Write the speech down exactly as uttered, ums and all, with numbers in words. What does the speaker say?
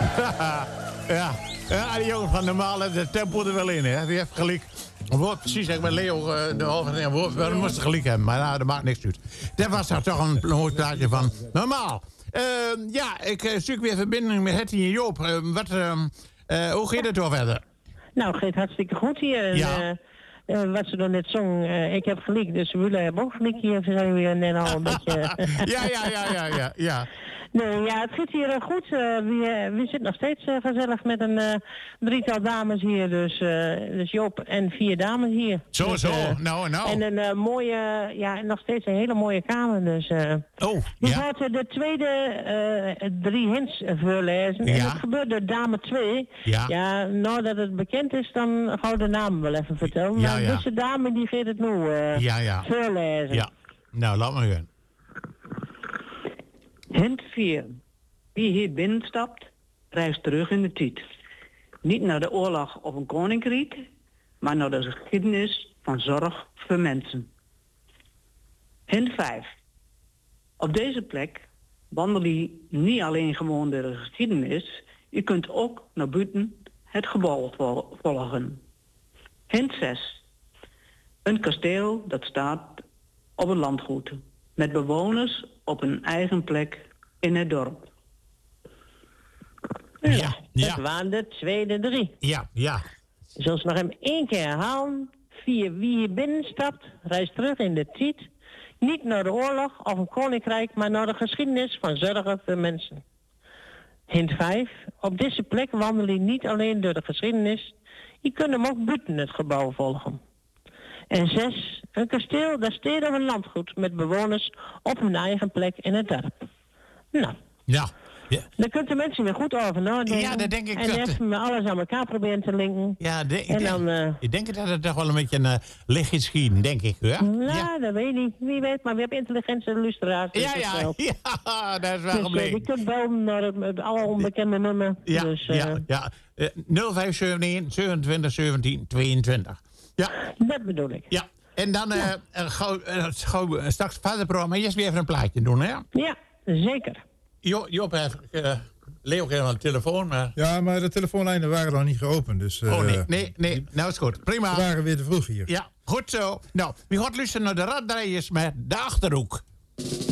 ja. ja, die jongen van normaal heeft de tempo er wel in, hè. Die heeft gelijk. Woord precies, zeg maar, Leo, de halve woord, we moesten gelijk hebben, maar nou, dat maakt niks uit. Dat was toch een mooi plaatje van normaal. Uh, ja, ik uh, zoek weer verbinding met Hetty en Joop. Uh, wat, uh, uh, hoe gaat het door verder? Nou, het gaat hartstikke goed hier. En, ja. uh, uh, wat ze dan net zong, uh, ik heb gelijk, dus we hebben ook gelijk hier. We zijn weer net al een beetje... ja, ja, ja, ja, ja, ja. Nee, ja, het gaat hier uh, goed. Uh, we, we zitten nog steeds uh, gezellig met een uh, drietal dames hier. Dus, uh, dus Joop en vier dames hier. Zo, dus, zo. Uh, nou, nou. En een uh, mooie, ja, nog steeds een hele mooie kamer. Dus, uh, oh, we ja. gaan uh, de tweede uh, drie hints voorlezen. Ja. En dat gebeurt door dame twee. Ja. Ja, nou dat het bekend is, dan gaan we de naam wel even vertellen. Ja, maar ja. dus de dame die gaat het nu uh, ja, ja. voorlezen. Ja, nou, laat maar gaan. Hint vier. Wie hier binnenstapt, reist terug in de tijd. Niet naar de oorlog of een koninkrijk, maar naar de geschiedenis van zorg voor mensen. Hint vijf. Op deze plek wandel je niet alleen gewoon door de geschiedenis, je kunt ook naar buiten het gebouw volgen. Hint zes. Een kasteel dat staat op een landgoed, met bewoners op een eigen plek in het dorp. Ja, ja, ja. Dat waren de tweede drie. Ja, ja. Zullen ze nog hem één keer herhalen? Via wie hier binnenstapt, reist terug in de tijd. Niet naar de oorlog of een koninkrijk, maar naar de geschiedenis van zorgen voor mensen. Hint vijf. Op deze plek wandel je niet alleen door de geschiedenis, je kunt hem ook buiten het gebouw volgen. En zes. Een kasteel, dat staat op een landgoed met bewoners op hun eigen plek in het dorp. Nou. Ja. Ja. Daar kunt de mensen weer goed over nadenken. Ja, dat denk ik. En dat... even alles aan elkaar proberen te linken. Ja, de, en ik, dan, denk, uh... ik denk dat het toch wel een beetje een uh, licht is schieten, denk ik. Ja, nou, ja. dat weet ik niet. Wie weet, maar we hebben intelligente luisteraars. Ja, ja, ja, dat is wel dus, gebleken. Uh, je kunt bellen naar het, het alle onbekende nummer. Ja, dus, uh... ja, ja. Uh, nul vijf zeven één zevenentwintig zeventien tweeëntwintig. Ja. Dat bedoel ik. Ja, en dan uh, ja. uh, gauw, uh, gauw, uh, straks verder programma. Eerst weer even een plaatje doen, hè? Ja, zeker. Jo, Job heeft... Uh, Leo kreeg al een telefoon, maar... Ja, maar de telefoonlijnen waren nog niet geopend, dus... Uh, oh, nee, nee, nee. Nou is goed. Prima. We waren weer te vroeg hier. Ja, goed zo. Nou, wie gaat luisteren naar de raddraaiers met de Achterhoek.